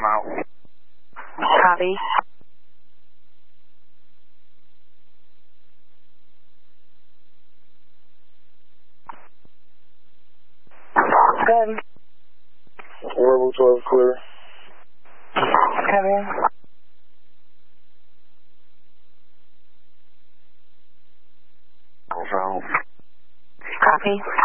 I'm out. Copy. Good. Level 12 clear. Come in. Alpha. Copy.